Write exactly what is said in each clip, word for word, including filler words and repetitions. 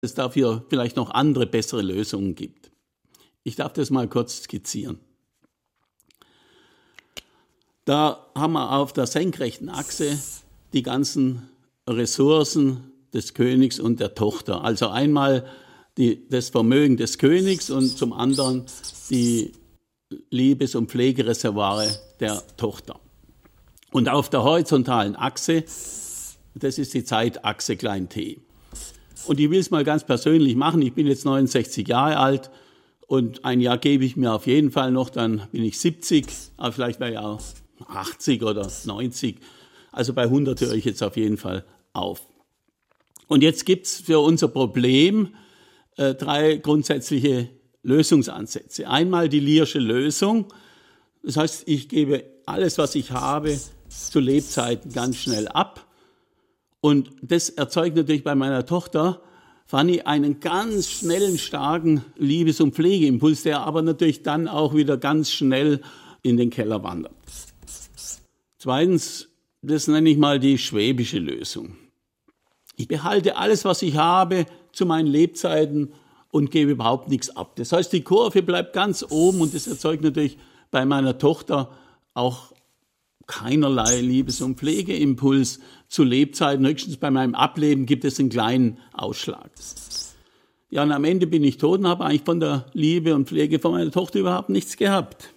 es dafür vielleicht noch andere, bessere Lösungen gibt. Ich darf das mal kurz skizzieren. Da haben wir auf der senkrechten Achse die ganzen Ressourcen des Königs und der Tochter. Also einmal die, das Vermögen des Königs und zum anderen die Liebes- und Pflegereservoire der Tochter. Und auf der horizontalen Achse, das ist die Zeitachse klein t. Und ich will es mal ganz persönlich machen. Ich bin jetzt neunundsechzig Jahre alt und ein Jahr gebe ich mir auf jeden Fall noch, dann bin ich siebzig, aber vielleicht wäre ich auch achtzig oder neunzig. Also bei hundert höre ich jetzt auf jeden Fall auf. Und jetzt gibt es für unser Problem äh, drei grundsätzliche Lösungsansätze. Einmal die Liersche Lösung. Das heißt, ich gebe alles, was ich habe, zu Lebzeiten ganz schnell ab. Und das erzeugt natürlich bei meiner Tochter, Fanny, einen ganz schnellen, starken Liebes- und Pflegeimpuls, der aber natürlich dann auch wieder ganz schnell in den Keller wandert. Zweitens, das nenne ich mal die schwäbische Lösung. Ich behalte alles, was ich habe, zu meinen Lebzeiten und gebe überhaupt nichts ab. Das heißt, die Kurve bleibt ganz oben und das erzeugt natürlich bei meiner Tochter auch keinerlei Liebes- und Pflegeimpuls zu Lebzeiten. Höchstens bei meinem Ableben gibt es einen kleinen Ausschlag. Ja, und am Ende bin ich tot und habe eigentlich von der Liebe und Pflege von meiner Tochter überhaupt nichts gehabt.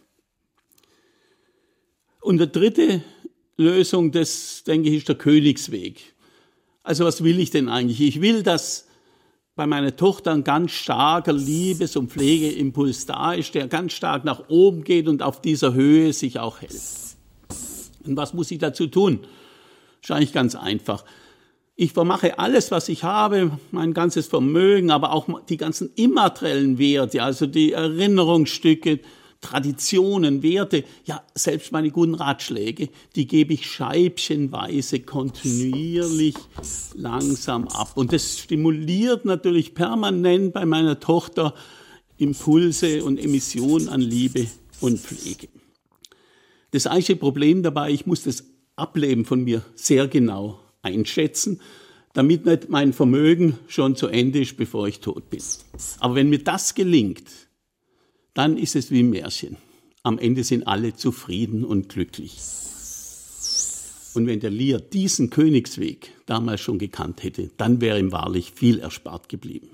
Und die dritte Lösung, das, denke ich, ist der Königsweg. Also was will ich denn eigentlich? Ich will, dass bei meiner Tochter ein ganz starker Liebes- und Pflegeimpuls da ist, der ganz stark nach oben geht und auf dieser Höhe sich auch hält. Und was muss ich dazu tun? Ist eigentlich ganz einfach. Ich vermache alles, was ich habe, mein ganzes Vermögen, aber auch die ganzen immateriellen Werte, also die Erinnerungsstücke, Traditionen, Werte, ja, selbst meine guten Ratschläge, die gebe ich scheibchenweise kontinuierlich langsam ab. Und das stimuliert natürlich permanent bei meiner Tochter Impulse und Emissionen an Liebe und Pflege. Das eigentliche Problem dabei, ich muss das Ableben von mir sehr genau einschätzen, damit nicht mein Vermögen schon zu Ende ist, bevor ich tot bin. Aber wenn mir das gelingt, dann ist es wie ein Märchen. Am Ende sind alle zufrieden und glücklich. Und wenn der Lear diesen Königsweg damals schon gekannt hätte, dann wäre ihm wahrlich viel erspart geblieben.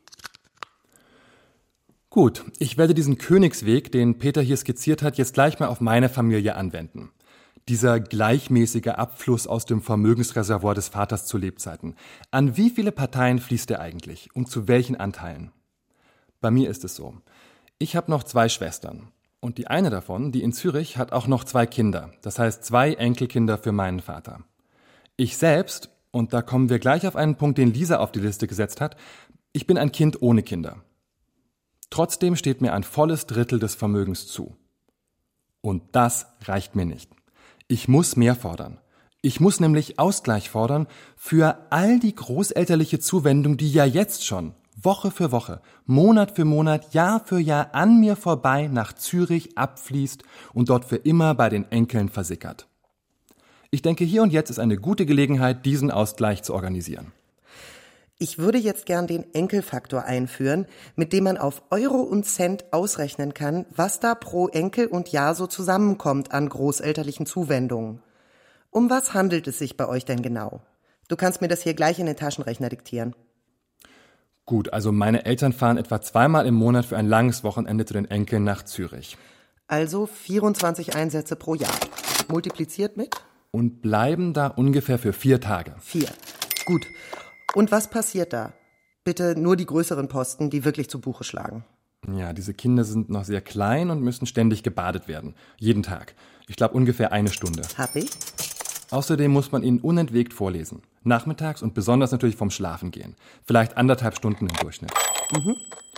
Gut, ich werde diesen Königsweg, den Peter hier skizziert hat, jetzt gleich mal auf meine Familie anwenden. Dieser gleichmäßige Abfluss aus dem Vermögensreservoir des Vaters zu Lebzeiten. An wie viele Parteien fließt er eigentlich und zu welchen Anteilen? Bei mir ist es so. Ich habe noch zwei Schwestern und die eine davon, die in Zürich, hat auch noch zwei Kinder, das heißt zwei Enkelkinder für meinen Vater. Ich selbst, und da kommen wir gleich auf einen Punkt, den Lisa auf die Liste gesetzt hat, ich bin ein Kind ohne Kinder. Trotzdem steht mir ein volles Drittel des Vermögens zu. Und das reicht mir nicht. Ich muss mehr fordern. Ich muss nämlich Ausgleich fordern für all die großelterliche Zuwendung, die ja jetzt schon Woche für Woche, Monat für Monat, Jahr für Jahr an mir vorbei nach Zürich abfließt und dort für immer bei den Enkeln versickert. Ich denke, hier und jetzt ist eine gute Gelegenheit, diesen Ausgleich zu organisieren. Ich würde jetzt gern den Enkelfaktor einführen, mit dem man auf Euro und Cent ausrechnen kann, was da pro Enkel und Jahr so zusammenkommt an großelterlichen Zuwendungen. Um was handelt es sich bei euch denn genau? Du kannst mir das hier gleich in den Taschenrechner diktieren. Gut, also meine Eltern fahren etwa zweimal im Monat für ein langes Wochenende zu den Enkeln nach Zürich. Also vierundzwanzig Einsätze pro Jahr. Multipliziert mit? Und bleiben da ungefähr für vier Tage. Vier. Gut. Und was passiert da? Bitte nur die größeren Posten, die wirklich zu Buche schlagen. Ja, diese Kinder sind noch sehr klein und müssen ständig gebadet werden. Jeden Tag. Ich glaube ungefähr eine Stunde. Hab ich? Außerdem muss man ihnen unentwegt vorlesen. Nachmittags und besonders natürlich vom Schlafengehen. Vielleicht anderthalb Stunden im Durchschnitt. Mhm.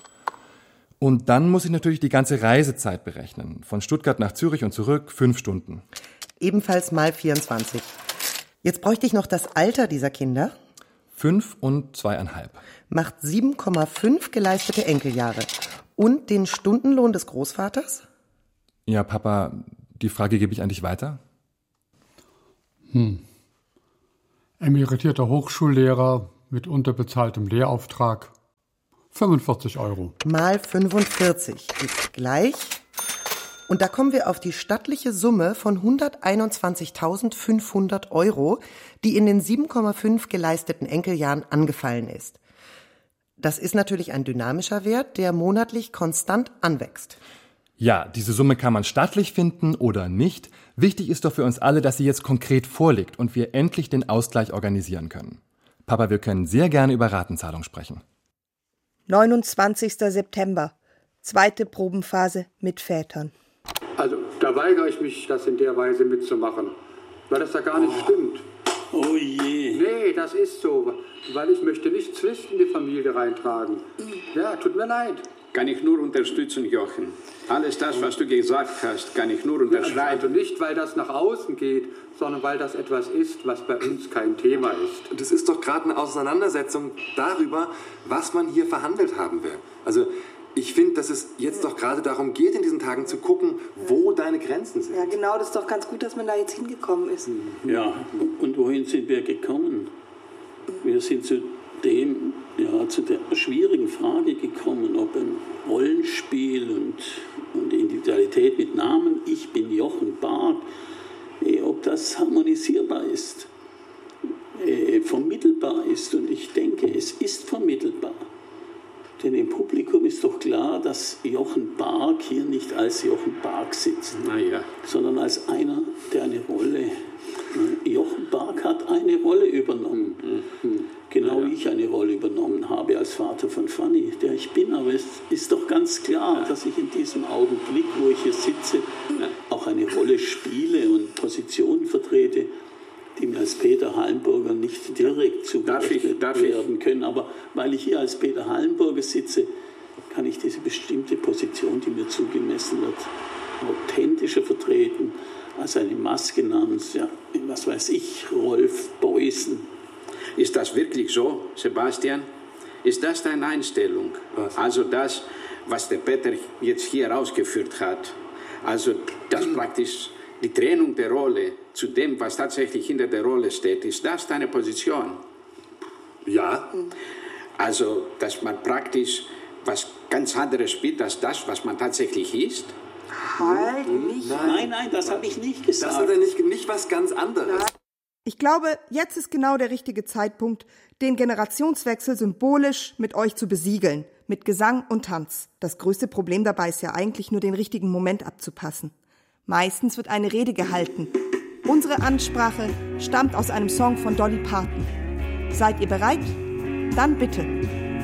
Und dann muss ich natürlich die ganze Reisezeit berechnen. Von Stuttgart nach Zürich und zurück fünf Stunden. Ebenfalls mal vierundzwanzig. Jetzt bräuchte ich noch das Alter dieser Kinder. Fünf und zweieinhalb. Macht sieben Komma fünf geleistete Enkeljahre. Und den Stundenlohn des Großvaters? Ja, Papa, die Frage gebe ich an dich weiter. Hm. Emeritierter Hochschullehrer mit unterbezahltem Lehrauftrag fünfundvierzig Euro. Mal fünfundvierzig gibt gleich. Und da kommen wir auf die stattliche Summe von hunderteinundzwanzigtausendfünfhundert Euro, die in den sieben Komma fünf geleisteten Enkeljahren angefallen ist. Das ist natürlich ein dynamischer Wert, der monatlich konstant anwächst. Ja, diese Summe kann man stattlich finden oder nicht. Wichtig ist doch für uns alle, dass sie jetzt konkret vorliegt und wir endlich den Ausgleich organisieren können. Papa, wir können sehr gerne über Ratenzahlung sprechen. neunundzwanzigster September. Zweite Probenphase mit Vätern. Also, da weigere ich mich, das in der Weise mitzumachen, weil das da gar nicht oh. stimmt. Oh je. Nee, das ist so, weil ich möchte nicht Zwist in die Familie reintragen. Ja, tut mir leid. Kann ich nur unterstützen, Jochen. Alles das, was du gesagt hast, kann ich nur unterschreiben. Also nicht, weil das nach außen geht, sondern weil das etwas ist, was bei uns kein Thema ist. Und es ist doch gerade eine Auseinandersetzung darüber, was man hier verhandelt haben will. Also ich finde, dass es jetzt doch gerade darum geht, in diesen Tagen zu gucken, wo deine Grenzen sind. Ja, genau, das ist doch ganz gut, dass man da jetzt hingekommen ist. Ja, und wohin sind wir gekommen? Wir sind zu dem, ja, zu der schwierigen Frage gekommen, ob ein Rollenspiel und, und Individualität mit Namen, ich bin Jochen Bark, eh, ob das harmonisierbar ist, eh, vermittelbar ist. Und ich denke, es ist vermittelbar. Denn im Publikum ist doch klar, dass Jochen Bark hier nicht als Jochen Bark sitzt, Na ja. sondern als einer, der eine Rolle, Jochen Bark hat eine Rolle übernommen, mhm. genau wie ich eine Rolle übernommen habe als Vater von Fanny, der ich bin. Aber es ist doch ganz klar, ja. dass ich in diesem Augenblick, wo ich hier sitze, ja. auch eine Rolle spiele und Positionen vertrete, die mir als Peter Hallenburger nicht direkt zugeordnet werden können. Aber weil ich hier als Peter Hallenburger sitze, kann ich diese bestimmte Position, die mir zugemessen wird, authentischer vertreten als eine Maske namens, ja, was weiß ich, Rolf Beußen. Ist das wirklich so, Sebastian? Ist das deine Einstellung? Was? Also das, was der Peter jetzt hier ausgeführt hat, also das praktisch die Trennung der Rolle zu dem, was tatsächlich hinter der Rolle steht, ist das deine Position? Ja. Also, dass man praktisch was ganz anderes spielt, als das, was man tatsächlich ist? Halt nicht. Nein, nein, nein das habe ich nicht gesagt. Das ist ja nicht, nicht was ganz anderes. Ich glaube, jetzt ist genau der richtige Zeitpunkt, den Generationswechsel symbolisch mit euch zu besiegeln, mit Gesang und Tanz. Das größte Problem dabei ist ja eigentlich nur den richtigen Moment abzupassen. Meistens wird eine Rede gehalten. Unsere Ansprache stammt aus einem Song von Dolly Parton. Seid ihr bereit? Dann bitte.